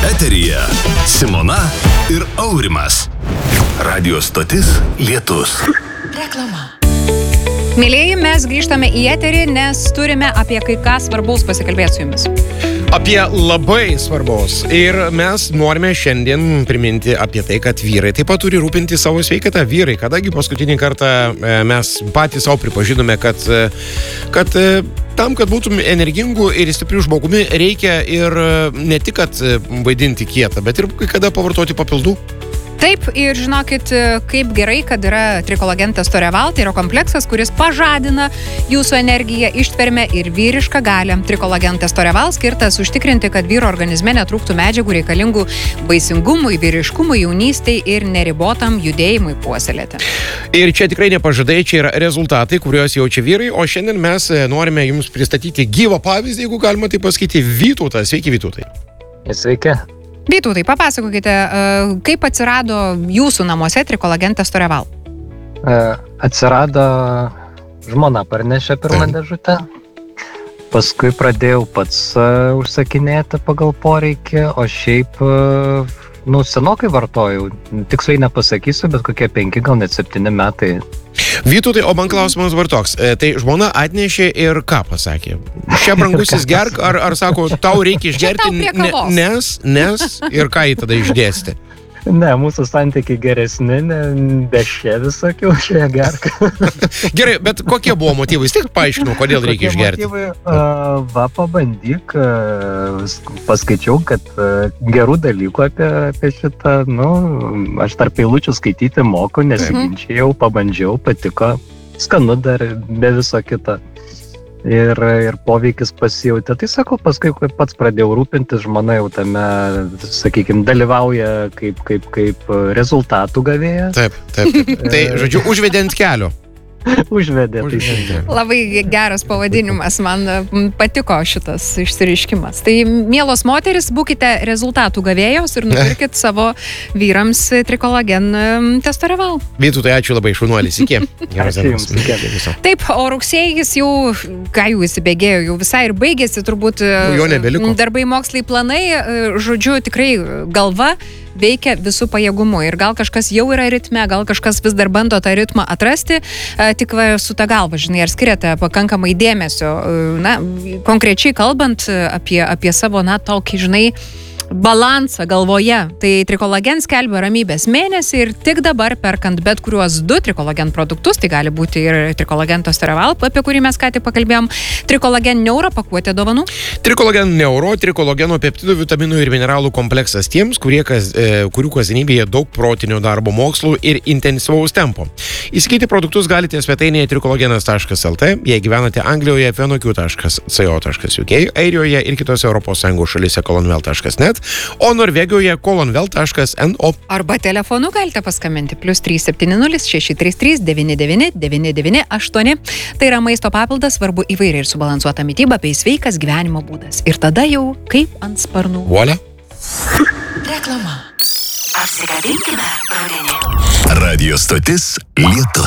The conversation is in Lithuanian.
Eteryje Simona ir Aurimas. Radio stotis Lietus. Reklama. Mėlėjai, mes grįžtame į eterį, nes turime apie kai ką svarbaus pasikalbėti su jumis. Apie labai svarbaus. Ir mes norime šiandien priminti apie tai, kad vyrai taip pat turi rūpinti savo sveikatą. Vyrai, kadangi paskutinį kartą mes patys savo pripažinome, kad tam, kad būtum energingų ir stiprių žmogumi, reikia ir ne tik, kad vaidinti kietą, bet ir kai kada pavartoti papildų. Taip, ir žinokit, kaip gerai, kad yra Trikolagentas Toreval, tai yra kompleksas, kuris pažadina jūsų energiją, ištvermę ir vyrišką galią. Trikolagentas Toreval skirtas užtikrinti, kad vyro organizme netrūktų medžiagų reikalingų vaisingumui, vyriškumui, jaunystei ir neribotam judėjimui puoselėti. Ir čia tikrai nepažadai, čia yra rezultatai, kuriuos jaučia vyrai, o šiandien mes norime jums pristatyti gyvą pavyzdį, jeigu galima tai pasakyti, Vytautas. Sveiki, Vytautai. Sveiki. Vytautai, papasakokite, kaip atsirado jūsų namuose Trikolagentas Toreval? Atsirado, žmona parnešė pirmą dėžutę, paskui pradėjau pats užsakinėti pagal poreikį, o šiaip, senokai vartojau, tiksliai nepasakysiu, bet kokie 5, gal net 7 metai. Vytautai, o man klausimas var toks, tai žmona atnešė ir ką pasakė? Čia brangusis gerk, ar sako, tau reikia išgerti, nes ir ką jį tada išdėsti? Ne, mūsų santykiai geresni, be šie visokių, šie gerk. Gerai, bet kokie buvo motyvai? Vis tik paaiškinau, kodėl reikia išgerti. Va, pabandyk, paskaičiau, kad gerų dalykų apie šitą, aš tarp eilučių skaityti moku, nesiginčiau, pabandžiau, patiko, skanu dar be viso kito. Ir poveikis pasijautė. Tai sakau, paskui pats pradėjau rūpintis, žmona jau tame, sakykime, dalyvauja kaip rezultatų gavėja. Taip. Tai, žodžiu, užvedė ant kelio. Užvedė. Labai geras pavadinimas, man patiko šitas išsireiškimas. Tai, mielos moteris, būkite rezultatų gavėjos ir nupirkit savo vyrams Trikolagentas Toreval. Vytautai, ačiū labai, šaunuolis, iki. Ačiū jums, iki. Taip, o rugsėjis jau, ką jau įsibėgėjo, jau visai ir baigėsi, turbūt darbai, mokslai, planai, žodžiu, tikrai galva veikia visų pajėgumu ir gal kažkas jau yra ritme, gal kažkas vis dar bando tą ritmą atrasti, tik su ta galva, žinai, ar skiriate pakankamai dėmesio, konkrečiai kalbant apie savo, tokį, žinai, balansą galvoje. Tai Trikolagen skelbia ramybės mėnesį ir tik dabar perkant bet kuriuos 2 Trikolagen produktus, tai gali būti ir Trikolagentas Toreval, apie kurį mes ką tik pakalbėjom, Trikolagen Neuro pakuotė dovanų. Trikolagen Neuro, trikologeno peptidų, vitaminų ir mineralų kompleksas tiems, kurių kasdienybėje daug protinio darbo, mokslų ir intensyvaus tempo. Įsigyti produktus galite svetainėje trikologenas.lt, jei gyvenate Anglijoje fenoq.co.uk, Airijoje ir kitose ES šalyse colonwell.net, o Norvegijoje colonwell.no. Arba telefonu galite paskambinti +370 633 99 998. Tai yra maisto papildas, svarbu įvairiai ir subalansuota mityba bei sveikas gyvenimo būdas. Ir tada jau kaip ant sparnų. Volia. Reklama. Apsikabinkime rudenį. Radio stotis Lietus.